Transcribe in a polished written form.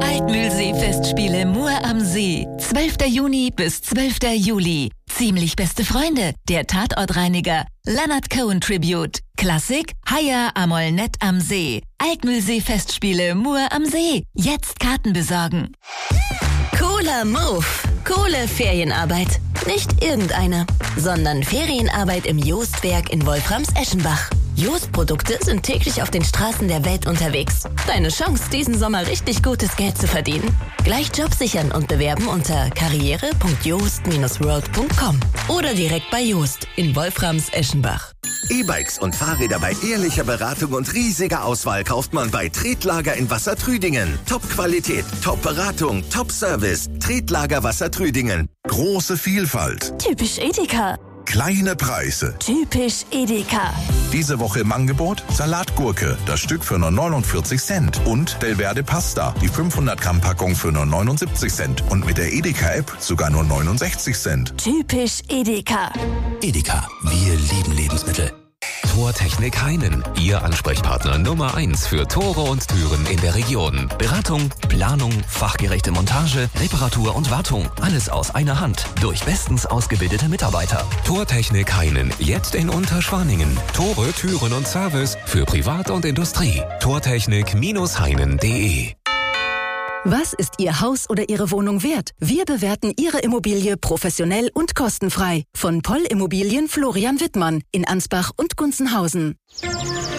Altmühlsee-Festspiele Mur am See. 12. Juni bis 12. Juli. Ziemlich beste Freunde, der Tatortreiniger, Leonard Cohen Tribute, Klassik, Haya Amol Nett am See. Altmühlsee-Festspiele Mur am See. Jetzt Karten besorgen. Cooler Move. Coole Ferienarbeit. Nicht irgendeine, sondern Ferienarbeit im Joostwerk in Wolframs-Eschenbach. Jost-Produkte sind täglich auf den Straßen der Welt unterwegs. Deine Chance, diesen Sommer richtig gutes Geld zu verdienen. Gleich Job sichern und bewerben unter karriere.joost-world.com oder direkt bei Joost in Wolframs-Eschenbach. E-Bikes und Fahrräder bei ehrlicher Beratung und riesiger Auswahl kauft man bei Tretlager in Wassertrüdingen. Top-Qualität, Top-Beratung, Top-Service. Tretlager Wassertrüdingen. Große Vielfalt. Typisch Edeka. Kleine Preise. Typisch Edeka. Diese Woche im Angebot Salatgurke, das Stück für nur 49 Cent. Und Delverde Pasta, die 500 Gramm Packung für nur 79 Cent. Und mit der Edeka-App sogar nur 69 Cent. Typisch Edeka. Edeka, wir lieben Lebensmittel. Tortechnik Heinen, Ihr Ansprechpartner Nummer 1 für Tore und Türen in der Region. Beratung, Planung, fachgerechte Montage, Reparatur und Wartung. Alles aus einer Hand durch bestens ausgebildete Mitarbeiter. Tortechnik Heinen, jetzt in Unterschwaningen. Tore, Türen und Service für Privat und Industrie. Tortechnik-heinen.de. Was ist Ihr Haus oder Ihre Wohnung wert? Wir bewerten Ihre Immobilie professionell und kostenfrei. Von Poll Immobilien Florian Wittmann in Ansbach und Gunzenhausen.